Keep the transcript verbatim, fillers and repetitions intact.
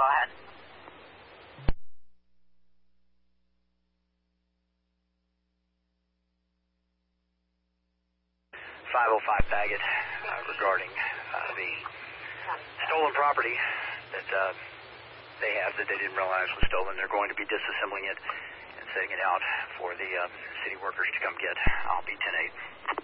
Go ahead. five oh five Bagot uh, regarding uh, the stolen property that uh, they have that they didn't realize was stolen. They're going to be disassembling it and setting it out for the uh, city workers to come get. I'll be ten eight.